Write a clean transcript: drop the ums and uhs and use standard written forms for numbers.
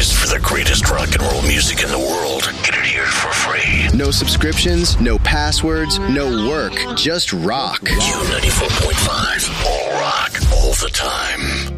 thirst for the greatest rock and roll music in the world. Get it here for free. No subscriptions, no passwords, no work. Just rock. Q94.5. All rock, all the time.